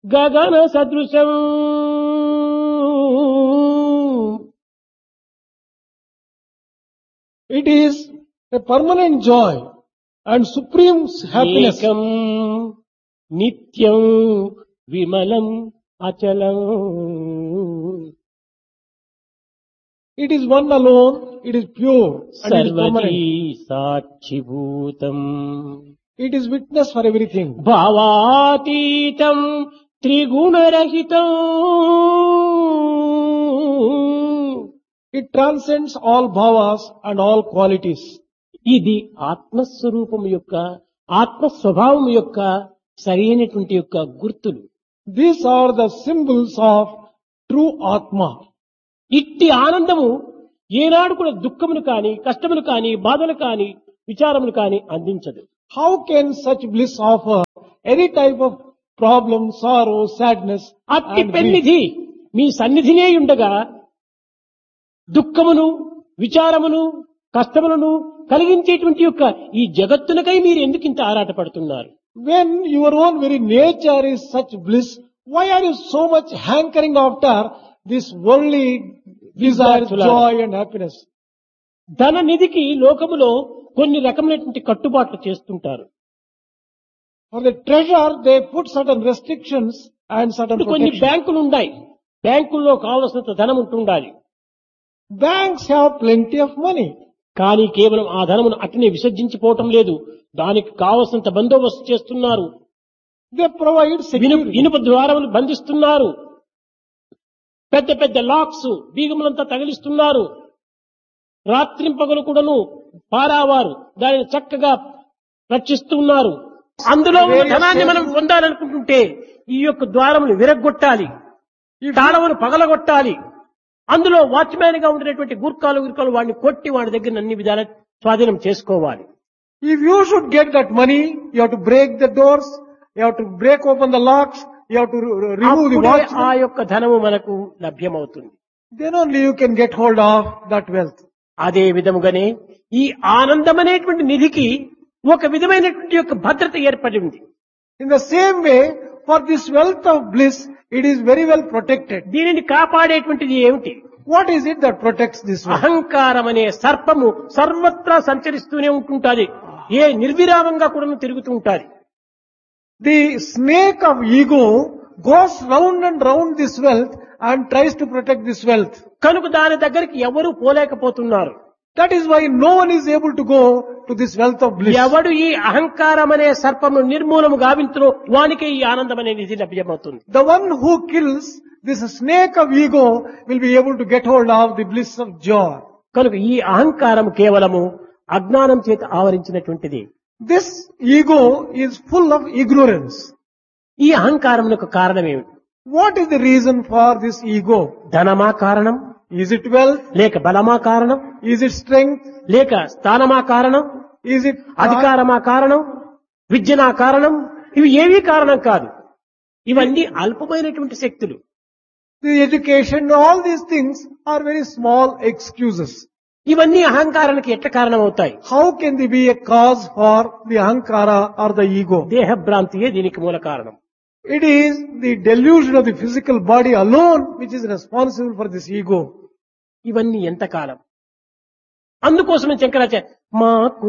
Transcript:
గగన సదృశం It is a permanent joy and supreme happiness. ఏకం నిత్యం విమలం అచలం. It is one alone, it is pure and it is సర్వదీ permanent. సాక్షిభూతం It is witness for everything. భావాతీతం త్రిగుణరహితం. It transcends all bhavas and all qualities. ఇది ఆత్మస్వరూపం యొక్క ఆత్మస్వభావం యొక్క సరైనటువంటి యొక్క గుర్తులు. These are the symbols of true Atma. ఇట్టి ఆనందము ఏనాడు కూడా దుఃఖమును కాని కష్టమును కాని బాధలు కాని విచారములు కాని అందించదు. How can such bliss offer any type of problem, sorrow, sadness అట్టి and grief? పెన్నిధి మీ సన్నిధినే ఉండగా దుఃఖమును విచారమును కష్టములను కలిగించేటువంటి యొక్క ఈ జగత్తునకై మీరు ఎందుకు ఇంత ఆరాటపడుతున్నారు? When your own very nature is such bliss, why are you so much hankering after this worldly desire, joy and happiness? ధన నిధికి లోకములో కొన్ని రకమైనటువంటి కట్టుబాట్లు చేస్తుంటారు. For the treasure, they put certain restrictions and certain ఇప్పుడు కొన్ని protections. బ్యాంకులు ఉన్నాయి. బ్యాంకుల్లో కావలసినంత ధనం ఉంటుండాలి. Banks have plenty of money. కానీ కేవలం ఆ ధనమును అట్నే విసర్జించిపోవటం లేదు. దానికి కావలసినంత బందోబస్తు చేస్తున్నారు. They provide security. ఇనుప ద్వారములు బంధిస్తున్నారు. పెద్ద పెద్ద లాక్స్ బీగములంతా తగిలిస్తున్నారు. రాత్రింపగలు కూడాను పారావారు దానిని చక్కగా రక్షిస్తున్నారు. అందులో ఉన్న ధనాన్ని మనం పొందాలనుకుంటుంటే ఈ యొక్క ద్వారములు విరగ్గొట్టాలి, తాళములు పగలగొట్టాలి. అందులో వాచ్మ్యాన్ గా ఉండేటువంటి గుర్కాలు వాడిని కొట్టి వాడి దగ్గర అన్ని విధాల స్వాధీనం చేసుకోవాలి. If you should get that money, you have to break the doors, you have to break open the locks, you have to remove the అప్పుడే watch. ఆ యొక్క ధనము మనకు లభ్యమవుతుంది. Then only you can get hold of that wealth. అదే విధముగానే ఈ ఆనందం అనేటువంటి నిధికి ఒక విధమైనటువంటి యొక్క భద్రత ఏర్పడి ఉంది. In the same way, for this wealth of bliss, it is very well protected. దీనిని కాపాడేటువంటిది ఏమిటి? What is it that protects this wealth? అహంకారం అనే సర్పము సర్వత్రా సంచరిస్తూనే ఉంటుంటాది. ఏ నిర్విరామంగా కూడా తిరుగుతూ ఉంటాది. The snake of ego goes round and round this wealth and tries to protect this wealth. కనుక దాని దగ్గరికి ఎవరూ పోలేకపోతున్నారు. That is why no one is able to go to this wealth of bliss. ఎవడు ఈ అహంకారం అనే సర్పము నిర్మూలము గావించునో వానికే ఈ ఆనందం అనే నిధి లభ్యమవుతుంది. The one who kills this snake of ego will be able to get hold of the bliss of joy. కనుక ఈ అహంకారం కేవలము అజ్ఞానం చేత ఆవరించినటువంటిది. This ego is full of ignorance. ఈ అహంకారమునకు కారణం ఏమిటి? What is the reason for this ego? ధనమా కారణం? Is it wealth? లేక బలమా కారణం? Is it strength? లేక స్థానమా కారణం? Is it అధికారమా కారణం? విద్యనా కారణం? ఇవి ఏవీ కారణం కాదు. ఇవన్నీ అల్పమైనటువంటి శక్తులు. the education? All these things are very small excuses. ఇవన్నీ అహంకారానికి ఎట్లా కారణం అవుతాయి? How can they be a cause for the ahankara or the ego? దేహభ్రాంతియే దీనికి మూల కారణం. It is the delusion of the physical body alone which is responsible for this ego. ఇవన్నీ ఎంతకాలం? అందుకోసమే శంకరాచార్య మాకు